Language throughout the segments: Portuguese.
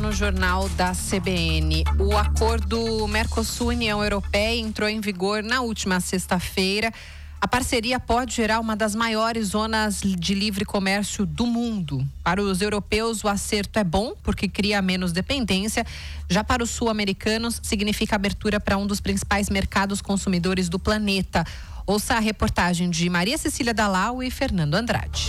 no Jornal da CBN. O acordo Mercosul-União Europeia entrou em vigor na última sexta-feira. A parceria pode gerar uma das maiores zonas de livre comércio do mundo. Para os europeus, o acerto é bom porque cria menos dependência. Já para os sul-americanos, significa abertura para um dos principais mercados consumidores do planeta. Ouça a reportagem de Maria Cecília Dallau e Fernando Andrade.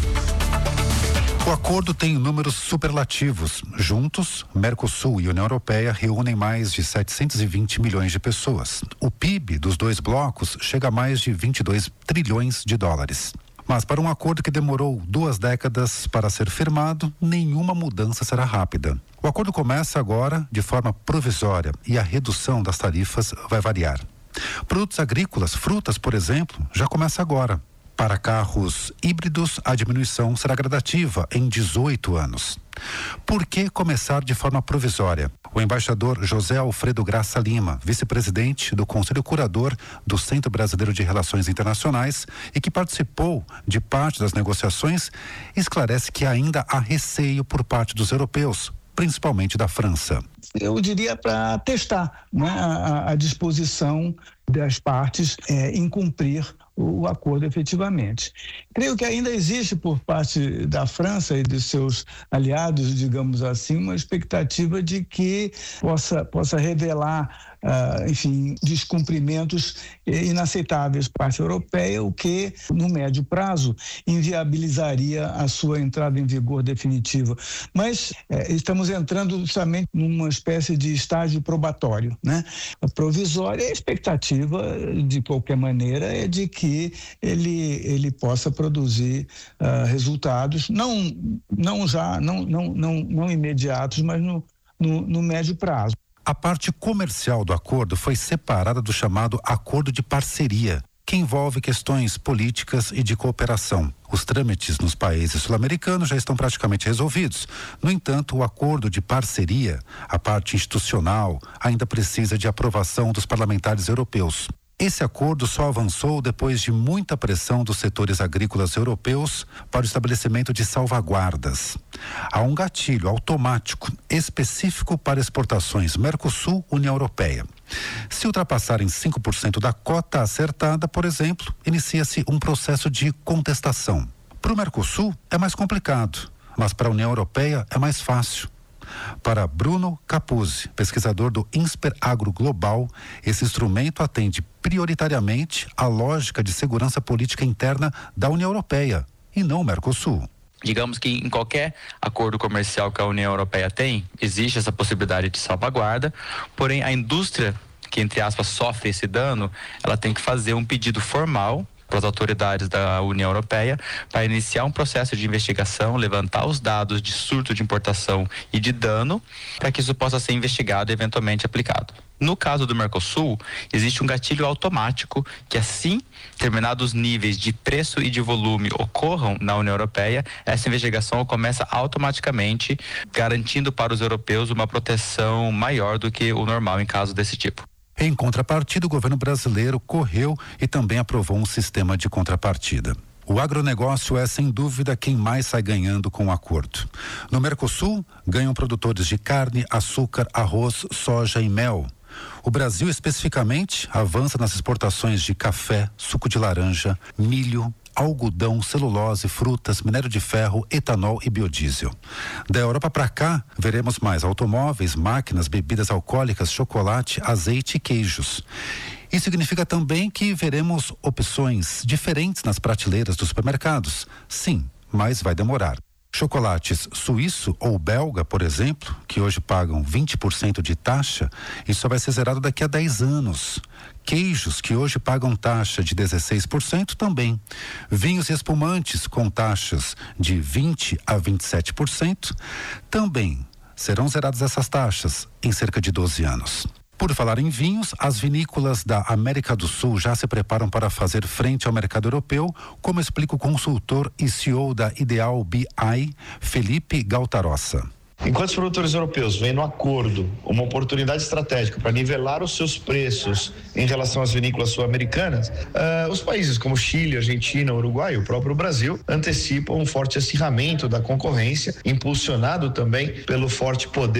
O acordo tem números superlativos. Juntos, Mercosul e União Europeia reúnem mais de 720 milhões de pessoas. O PIB dos dois blocos chega a mais de 22 trilhões de dólares. Mas para um acordo que demorou 2 décadas para ser firmado, nenhuma mudança será rápida. O acordo começa agora de forma provisória e a redução das tarifas vai variar. Produtos agrícolas, frutas, por exemplo, já começa agora. Para carros híbridos, a diminuição será gradativa em 18 anos. Por que começar de forma provisória? O embaixador José Alfredo Graça Lima, vice-presidente do Conselho Curador do Centro Brasileiro de Relações Internacionais e que participou de parte das negociações, esclarece que ainda há receio por parte dos europeus, principalmente da França. Eu diria para testar, né, a disposição das partes em cumprir o acordo efetivamente. Creio que ainda existe por parte da França e dos seus aliados, digamos assim, uma expectativa de que possa revelar, descumprimentos inaceitáveis por parte europeia, o que, no médio prazo, inviabilizaria a sua entrada em vigor definitiva. Mas estamos entrando justamente numa espécie de estágio probatório, né? A provisória, a expectativa, de qualquer maneira, é de que ele possa produzir resultados, não imediatos, mas no médio prazo. A parte comercial do acordo foi separada do chamado acordo de parceria, que envolve questões políticas e de cooperação. Os trâmites nos países sul-americanos já estão praticamente resolvidos. No entanto, o acordo de parceria, a parte institucional, ainda precisa de aprovação dos parlamentares europeus. Esse acordo só avançou depois de muita pressão dos setores agrícolas europeus para o estabelecimento de salvaguardas. Há um gatilho automático específico para exportações Mercosul-União Europeia. Se ultrapassarem 5% da cota acertada, por exemplo, inicia-se um processo de contestação. Para o Mercosul é mais complicado, mas para a União Europeia é mais fácil. Para Bruno Capuzzi, pesquisador do INSPER Agro Global, esse instrumento atende prioritariamente à lógica de segurança política interna da União Europeia e não o Mercosul. Digamos que em qualquer acordo comercial que a União Europeia tem, existe essa possibilidade de salvaguarda, porém a indústria que, entre aspas, sofre esse dano, ela tem que fazer um pedido formal para as autoridades da União Europeia para iniciar um processo de investigação, levantar os dados de surto de importação e de dano para que isso possa ser investigado e eventualmente aplicado. No caso do Mercosul, existe um gatilho automático que, assim, determinados níveis de preço e de volume ocorram na União Europeia, essa investigação começa automaticamente, garantindo para os europeus uma proteção maior do que o normal em caso desse tipo. Em contrapartida, o governo brasileiro correu e também aprovou um sistema de contrapartida. O agronegócio é, sem dúvida, quem mais sai ganhando com o acordo. No Mercosul, ganham produtores de carne, açúcar, arroz, soja e mel. O Brasil, especificamente, avança nas exportações de café, suco de laranja, milho, algodão, celulose, frutas, minério de ferro, etanol e biodiesel. Da Europa para cá, veremos mais automóveis, máquinas, bebidas alcoólicas, chocolate, azeite e queijos. Isso significa também que veremos opções diferentes nas prateleiras dos supermercados. Sim, mas vai demorar. Chocolates suíço ou belga, por exemplo, que hoje pagam 20% de taxa, isso só vai ser zerado daqui a 10 anos. Queijos, que hoje pagam taxa de 16%, também. Vinhos e espumantes com taxas de 20% a 27%, também serão zeradas essas taxas em cerca de 12 anos. Por falar em vinhos, as vinícolas da América do Sul já se preparam para fazer frente ao mercado europeu, como explica o consultor e CEO da Ideal BI, Felipe Galtarossa. Enquanto os produtores europeus veem no acordo uma oportunidade estratégica para nivelar os seus preços em relação às vinícolas sul-americanas, os países como Chile, Argentina, Uruguai e o próprio Brasil antecipam um forte acirramento da concorrência, impulsionado também pelo forte poder